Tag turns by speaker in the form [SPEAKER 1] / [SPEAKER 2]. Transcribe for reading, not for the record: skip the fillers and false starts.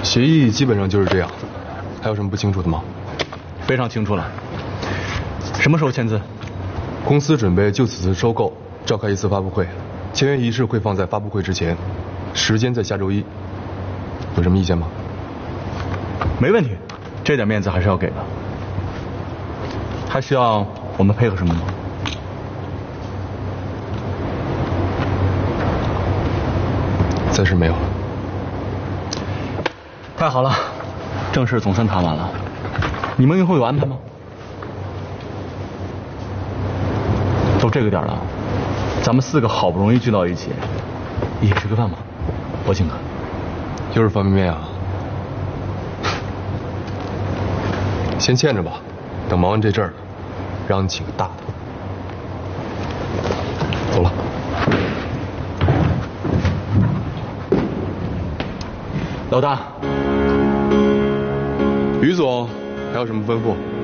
[SPEAKER 1] 协议基本上就是这样，还有什么不清楚的吗？
[SPEAKER 2] 非常清楚了。什么时候签字？
[SPEAKER 1] 公司准备就此次收购召开一次发布会，签约仪式会放在发布会之前，时间在下周一。有什么意见吗？
[SPEAKER 2] 没问题，这点面子还是要给的。还需要我们配合什么吗？
[SPEAKER 1] 暂时没有了。
[SPEAKER 2] 太好了，正事总算谈完了。你们以后有安排吗？都这个点了，咱们4个好不容易聚到一起，一起吃个饭吧，我请客。
[SPEAKER 1] 又是方便面啊？先欠着吧，等忙完这阵儿，让你请个大的。走了。
[SPEAKER 2] 老大，
[SPEAKER 1] 于总，还有什么吩咐？